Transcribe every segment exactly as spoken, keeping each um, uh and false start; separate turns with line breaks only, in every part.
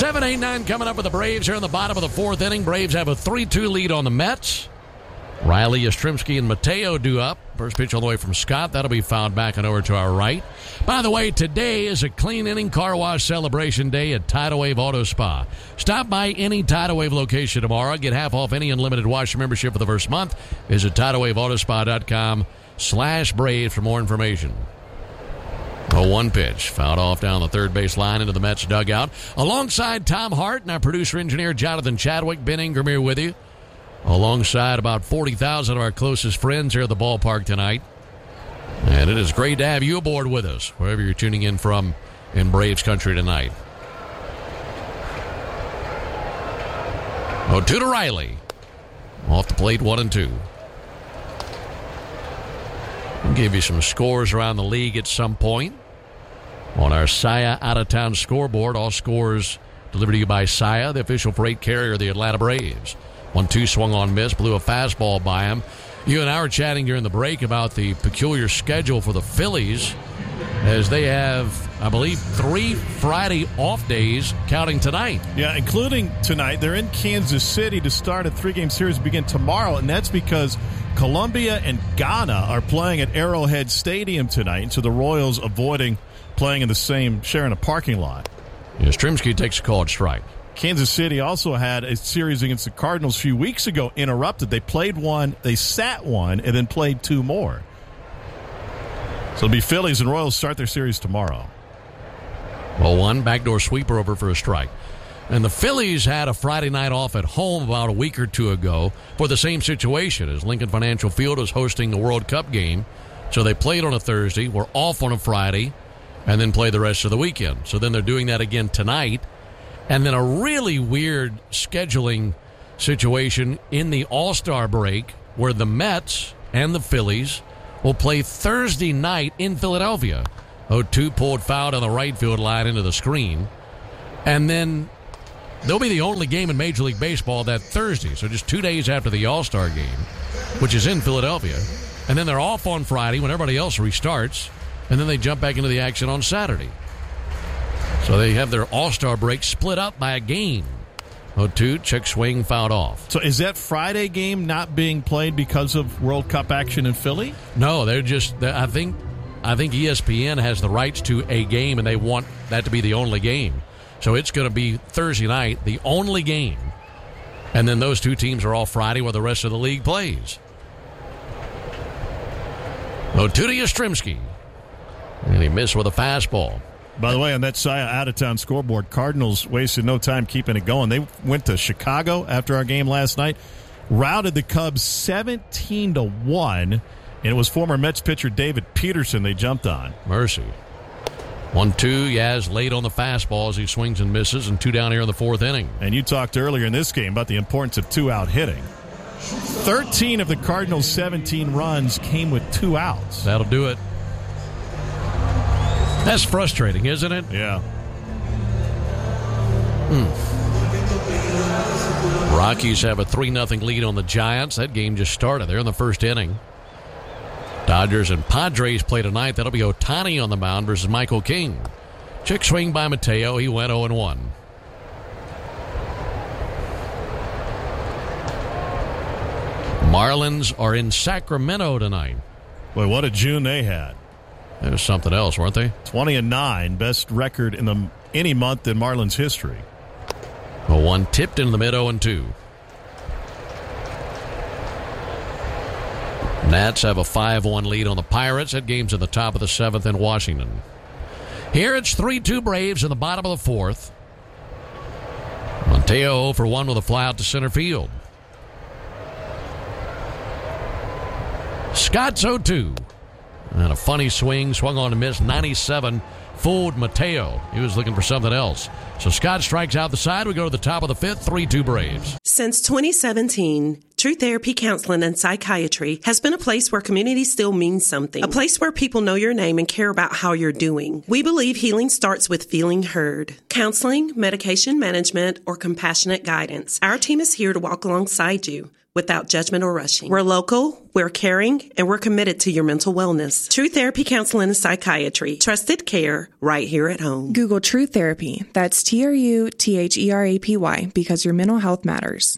seven eight nine coming up with the Braves here in the bottom of the fourth inning. Braves have a three two lead on the Mets. Riley, Yastrzemski, and Mateo due up. First pitch all the way from Scott. That'll be fouled back and over to our right. By the way, today is a clean inning car wash celebration day at Tidal Wave Auto Spa. Stop by any Tidal Wave location tomorrow. Get half off any unlimited wash membership for the first month. Visit tidal wave auto spa dot com slash Braves for more information. A one pitch. Fouled off down the third base line into the Mets dugout. Alongside Tom Hart and our producer-engineer Jonathan Chadwick, Ben Ingram here with you. Alongside about forty thousand of our closest friends here at the ballpark tonight. And it is great to have you aboard with us, wherever you're tuning in from in Braves country tonight. oh two to Riley. Off the plate, one and two. We'll give you some scores around the league at some point on our S I A out-of-town scoreboard. All scores delivered to you by S I A, the official freight carrier of the Atlanta Braves. one two swung on miss, blew a fastball by him. You and I were chatting during the break about the peculiar schedule for the Phillies, as they have, I believe, three Friday off days, counting tonight.
Yeah, including tonight. They're in Kansas City to start a three-game series begin tomorrow, and that's because Colombia and Ghana are playing at Arrowhead Stadium tonight, and so the Royals avoiding playing in the same, sharing a parking lot.
Yastrzemski takes a called strike.
Kansas City also had a series against the Cardinals a few weeks ago interrupted. They played one, they sat one, and then played two more. So it'll be Phillies and Royals start their series tomorrow.
Well, one backdoor sweeper over for a strike. And the Phillies had a Friday night off at home about a week or two ago for the same situation, as Lincoln Financial Field was hosting the World Cup game. So they played on a Thursday, were off on a Friday, and then played the rest of the weekend. So then they're doing that again tonight. And then a really weird scheduling situation in the All-Star break where the Mets and the Phillies will play Thursday night in Philadelphia. oh two pulled foul on the right field line into the screen. And then they'll be the only game in Major League Baseball that Thursday, so just two days after the All-Star game, which is in Philadelphia. And then they're off on Friday when everybody else restarts, and then they jump back into the action on Saturday. So they have their All-Star break split up by a game. oh two, check swing, fouled off.
So is that Friday game not being played because of World Cup action in Philly?
No, they're just, I think I think E S P N has the rights to a game, and they want that to be the only game. So it's going to be Thursday night, the only game. And then those two teams are off Friday where the rest of the league plays. oh two to Yastrzemski. And he missed with a fastball.
By the way, on that S I A out-of-town scoreboard, Cardinals wasted no time keeping it going. They went to Chicago after our game last night, routed the Cubs seventeen to one, and it was former Mets pitcher David Peterson they jumped on.
Mercy. one two, Yaz late on the fastball as he swings and misses, and two down here in the fourth inning.
And you talked earlier in this game about the importance of two-out hitting. thirteen of the Cardinals' seventeen runs came with two outs.
That'll do it. That's frustrating, isn't it?
Yeah.
Hmm. Rockies have a three nothing lead on the Giants. That game just started. They're in the first inning. Dodgers and Padres play tonight. That'll be Ohtani on the mound versus Michael King. Check swing by Mateo. He went oh and one. Marlins are in Sacramento tonight.
Boy, what a June they had.
That was something else, weren't they?
twenty and nine, best record in the, any month in Marlins history.
A one tipped into the mid oh and two. Nats have a five one lead on the Pirates. That game's at the top of the seventh in Washington. Here it's three two Braves in the bottom of the fourth. Mateo oh for one with a fly out to center field. Scott's oh two. And a funny swing, swung on to miss, ninety-seven, fooled Mateo. He was looking for something else. So Scott strikes out the side. We go to the top of the fifth, three two Braves.
Since twenty seventeen, True Therapy Counseling and Psychiatry has been a place where community still means something. A place where people know your name and care about how you're doing. We believe healing starts with feeling heard. Counseling, medication management, or compassionate guidance. Our team is here to walk alongside you without judgment or rushing. We're local, we're caring, and we're committed to your mental wellness. True Therapy Counseling and Psychiatry. Trusted care right here at home.
Google True Therapy. That's T R U T H E R A P Y because your mental health matters.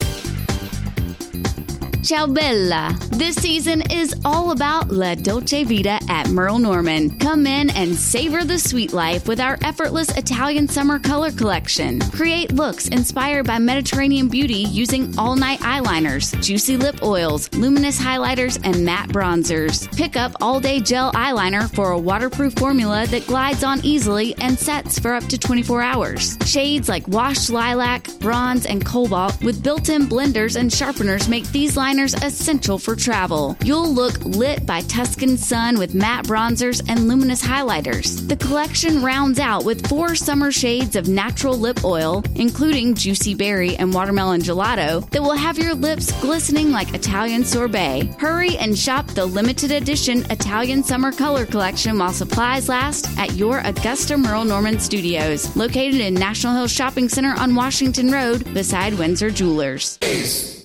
Ciao Bella. This season is all about La Dolce Vita at Merle Norman. Come in and savor the sweet life with our effortless Italian summer color collection. Create looks inspired by Mediterranean beauty using all-night eyeliners, juicy lip oils, luminous highlighters, and matte bronzers. Pick up all-day gel eyeliner for a waterproof formula that glides on easily and sets for up to twenty-four hours. Shades like washed lilac, bronze, and cobalt with built-in blenders and sharpeners make these liners essential for travel. You'll look lit by Tuscan sun with matte bronzers and luminous highlighters. The collection rounds out with four summer shades of natural lip oil, including juicy berry and watermelon gelato, that will have your lips glistening like Italian sorbet. Hurry and shop the limited edition Italian Summer Color Collection while supplies last at your Augusta Merle Norman Studios, located in National Hill Shopping Center on Washington Road beside Windsor Jewelers.